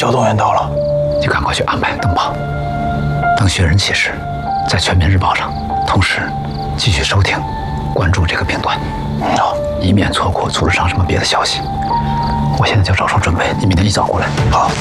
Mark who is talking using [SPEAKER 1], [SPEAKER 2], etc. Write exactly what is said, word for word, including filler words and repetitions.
[SPEAKER 1] 交动员到了，
[SPEAKER 2] 你赶快去安排登报，等雪人启事，在全民日报上同时继续收听，关注这个片段，
[SPEAKER 1] 嗯好，
[SPEAKER 2] 以免错过组织上什么别的消息。我现在就着手准备，你明天一早过来。
[SPEAKER 1] 好。